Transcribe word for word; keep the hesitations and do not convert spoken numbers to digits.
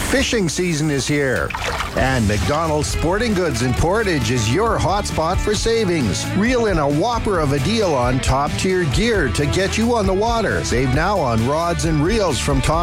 Fishing season is here, and McDonald's Sporting Goods in Portage is your hotspot for savings. Reel in a whopper of a deal on top-tier gear to get you on the water. Save now on rods and reels from top